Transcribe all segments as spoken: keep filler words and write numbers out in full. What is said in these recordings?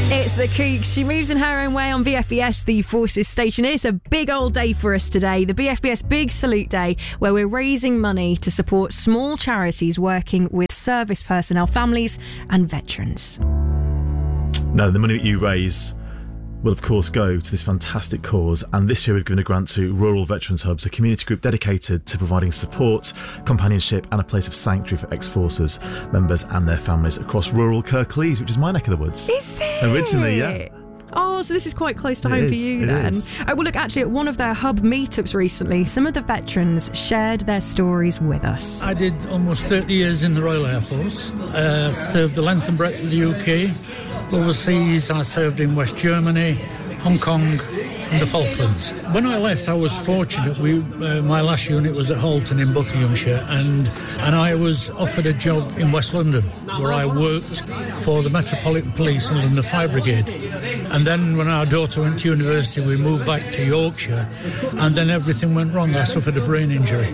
It's the Kooks. She moves in her own way on B F B S, the Forces station. It's a big old day for us today, the B F B S Big Salute Day, where we're raising money to support small charities working with service personnel, families and veterans. No, the money that you raise will of course go to this fantastic cause, and this year we've given a grant to Rural Veterans Hubs, a community group dedicated to providing support, companionship and a place of sanctuary for ex-forces members and their families across rural Kirklees, which is my neck of the woods. Is it? Originally, yeah. Oh, so this is quite close to It home is, for you it then. is. Uh, well, look, actually, at one of their hub meetups recently, some of the veterans shared their stories with us. I did almost thirty years in the Royal Air Force, uh, served the length and breadth of the U K. Overseas, I served in West Germany, Hong Kong and the Falklands. When I left, I was fortunate. We, uh, my last unit was at Halton in Buckinghamshire, and, and I was offered a job in West London, where I worked for the Metropolitan Police and London Fire Brigade. And then when our daughter went to university, we moved back to Yorkshire, and then everything went wrong. I suffered a brain injury.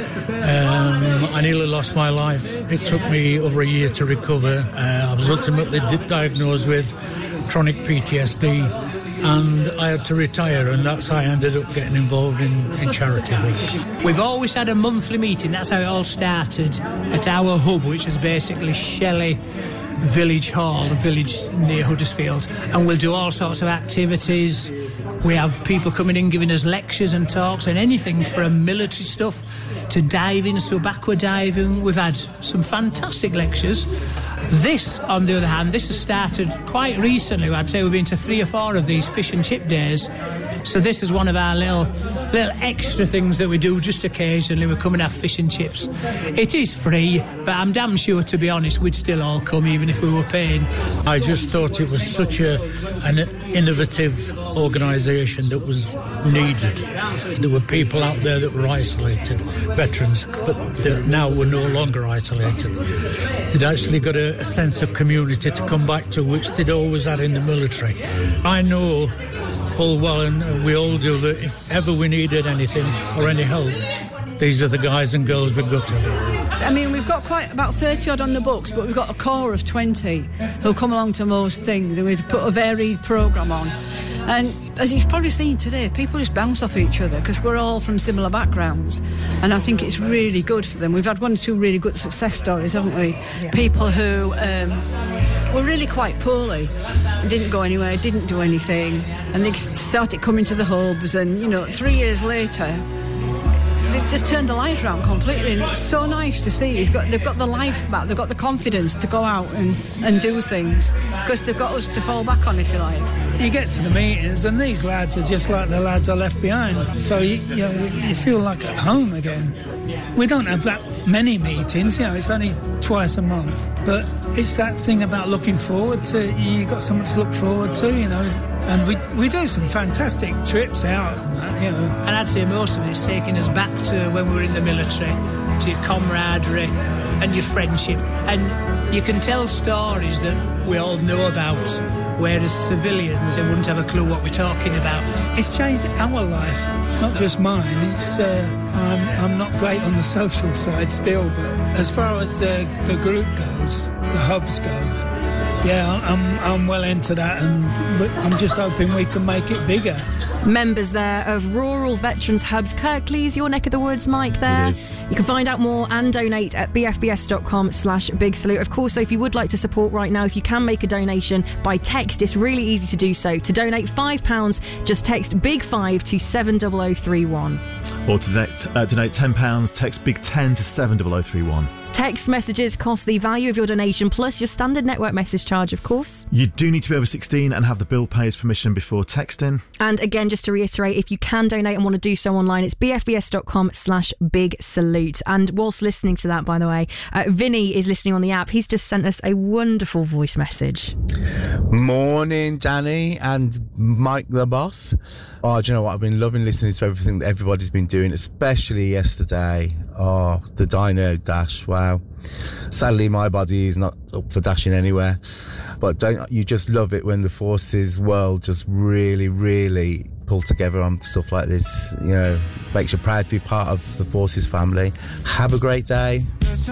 Um, I nearly lost my life. It took me over a year to recover. Uh, I was ultimately di- diagnosed with chronic P T S D, and I had to retire, and that's how I ended up getting involved in, in charity work. We've always had a monthly meeting. That's how it all started at our hub, which is basically Shelley Village Hall, a village near Huddersfield, and we'll do all sorts of activities. We have people coming in giving us lectures and talks and anything from military stuff to diving, sub-aqua diving. We've had some fantastic lectures. This, on the other hand, this has started quite recently. I'd say we've been to three or four of these fish and chip days. So this is one of our little little extra things that we do just occasionally. We come and have fish and chips. It is free, but I'm damn sure, to be honest, we'd still all come even if we were paying. I just thought it was such a an innovative organisation that was needed. There were people out there that were isolated, veterans, but that now were no longer isolated. They'd actually got a, a sense of community to come back to, which they'd always had in the military. I know full well, and we all do, that if ever we needed anything or any help, these are the guys and girls we've got to. I mean, we've got quite about thirty odd on the books, but we've got a core of twenty who come along to most things, and we've put a varied programme on. And as you've probably seen today, people just bounce off each other because we're all from similar backgrounds, and I think it's really good for them. We've had one or two really good success stories, haven't we? Yeah. People who um, were really quite poorly, didn't go anywhere, didn't do anything, and they started coming to the hubs, and, you know, three years later, they've just turned the lives around completely, and it's so nice to see. He's got, they've got the life back, they've got the confidence to go out and, and do things, because they've got us to fall back on, if you like. You get to the meetings, and these lads are just like the lads I left behind. So you, you know, you feel like at home again. We don't have that many meetings, you know, it's only twice a month. But it's that thing about looking forward to, you got something to look forward to, you know. And we we do some fantastic trips out and that, you know. And I'd say most of it's taking us back to when we were in the military, to your camaraderie and your friendship. And you can tell stories that we all know about, whereas civilians, they wouldn't have a clue what we're talking about. It's changed our life, not just mine. It's uh, I'm, I'm not great on the social side still, but as far as the, the group goes, the hubs go, yeah, I'm I'm well into that, and I'm just hoping we can make it bigger. Members there of Rural Veterans Hubs, Kirklees, your neck of the woods, Mike, there. It is. You can find out more and donate at bfbs.com slash big salute. Of course, so if you would like to support right now, if you can make a donation by text, it's really easy to do so. To donate five pounds, just text big five to seven zero zero three one. Or to donate, uh, donate ten pounds, text big ten to seven zero zero three one. Text messages cost the value of your donation plus your standard network message charge, of course. You do need to be over sixteen and have the bill payer's permission before texting. And again, just to reiterate, if you can donate and want to do so online, it's bfbs.com slash big salute. And whilst listening to that, by the way, uh, Vinny is listening on the app. He's just sent us a wonderful voice message. Morning, Danny and Mike the boss. Oh, do you know what? I've been loving listening to everything that everybody's been doing, especially yesterday. Oh, the Dino Dash, wow. Sadly, my body is not up for dashing anywhere. But don't you just love it when the forces world just really, really pull together on stuff like this? You know, makes you proud to be part of the forces family. Have a great day.